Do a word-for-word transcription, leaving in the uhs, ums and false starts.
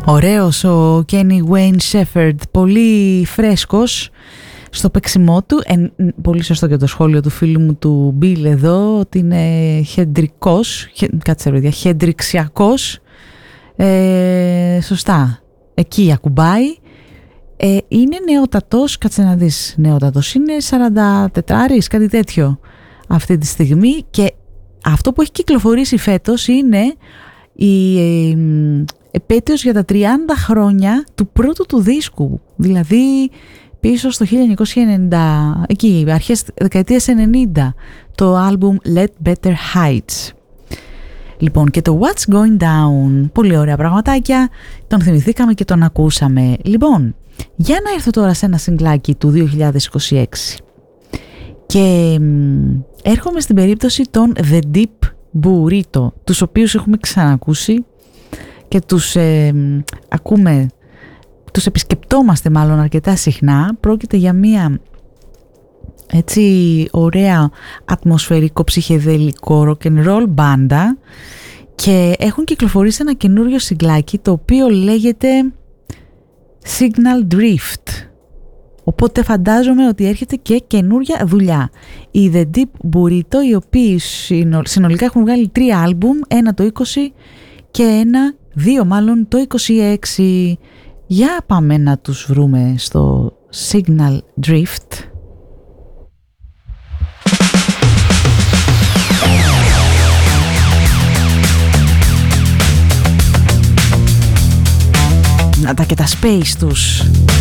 Ωραίος ο Kenny Wayne Shepherd, πολύ φρέσκος στο παίξιμό του. Ε, πολύ σωστό και το σχόλιο του φίλου μου του Bill εδώ, ότι είναι χεντρικός, χε, κάτσε ρε παιδιά, χεντριξιακός. Ε, σωστά, εκεί ακουμπάει. Ε, είναι νεότατος, κάτσε να δεις, νεότατος, είναι σαράντα τέσσερα, κάτι τέτοιο αυτή τη στιγμή, και αυτό που έχει κυκλοφορήσει φέτος είναι η ε, επέτειος για τα τριάντα χρόνια του πρώτου του δίσκου, δηλαδή πίσω στο χίλια εννιακόσια ενενήντα, εκεί αρχές δεκαετίας ενενήντα, το άλμπουμ Let Better Heights. Λοιπόν, και το What's Going Down, πολύ ωραία πραγματάκια, τον θυμηθήκαμε και τον ακούσαμε. Λοιπόν, για να έρθω τώρα σε ένα συγκλάκι του δύο χιλιάδες είκοσι έξι και μ, έρχομαι στην περίπτωση των The Deep Burrito, τους οποίους έχουμε ξανακούσει και τους ε, μ, ακούμε, τους επισκεπτόμαστε μάλλον αρκετά συχνά. Πρόκειται για μία έτσι ωραία ατμοσφαιρικό ψυχεδελικό rock and roll μπάντα και έχουν κυκλοφορήσει ένα καινούριο συγκλάκι το οποίο λέγεται Signal Drift, οπότε φαντάζομαι ότι έρχεται και καινούρια δουλειά. Οι The Deep Burrito, οι οποίοι συνολικά έχουν βγάλει τρία άλμπουμ, ένα το είκοσι και ένα, δύο μάλλον το είκοσι έξι. Για πάμε να τους βρούμε στο Signal Drift. Να τα και τα space τους.